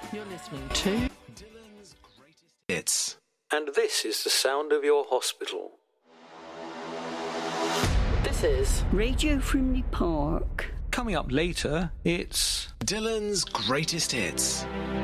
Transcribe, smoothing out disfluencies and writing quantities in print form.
You're listening to Dylan's Greatest Hits. And this is the sound of your hospital. This is Radio from the Park. Coming up later, it's Dylan's Greatest Hits.